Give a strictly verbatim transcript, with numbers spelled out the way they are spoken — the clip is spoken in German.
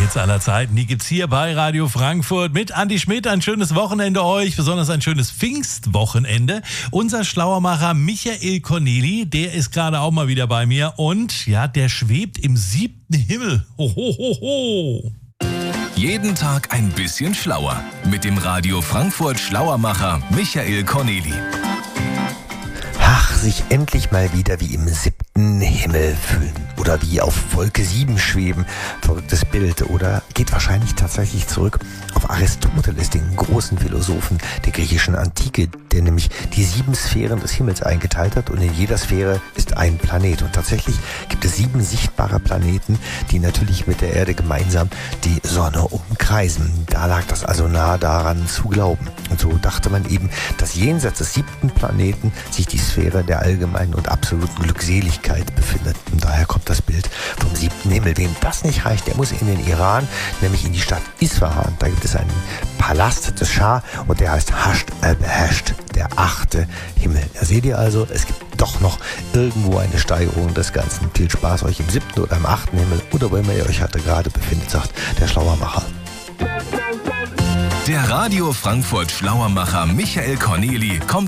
Hits aller Zeiten, die gibt's hier bei Radio Frankfurt mit Andi Schmidt. Ein schönes Wochenende euch, besonders ein schönes Pfingstwochenende. Unser Schlauermacher Michael Corneli, der ist gerade auch mal wieder bei mir und ja, der schwebt im siebten Himmel. Ho, ho, ho, ho. Jeden Tag ein bisschen schlauer mit dem Radio Frankfurt Schlauermacher Michael Corneli. Ach, sich endlich mal wieder wie im siebten Himmel fühlen oder wie auf Wolke sieben schweben. Verrücktes Bild. Oder geht wahrscheinlich tatsächlich zurück auf Aristoteles, den großen Philosophen der griechischen Antike, der nämlich die sieben Sphären des Himmels eingeteilt hat und in jeder Sphäre ist ein Planet. Und tatsächlich gibt es sieben sichtbare Planeten, die natürlich mit der Erde gemeinsam die Sonne umkreisen. Da lag das also nahe daran zu glauben. Und so dachte man eben, dass jenseits des siebten Planeten sich die Sphäre der allgemeinen und absoluten Glückseligkeit befindet. Und daher kommt das Bild vom siebten Himmel. Wem das nicht reicht, der muss in den Iran, nämlich in die Stadt Isfahan. Da gibt es einen Palast des Schah und der heißt Hasht al-Behesht, der achte Himmel. Da seht ihr also, es gibt doch noch irgendwo eine Steigerung des Ganzen. Viel Spaß euch im siebten oder im achten Himmel oder wo immer ihr euch heute gerade befindet, sagt der Schlauermacher. Der Radio Frankfurt Schlauermacher Michael Corneli kommt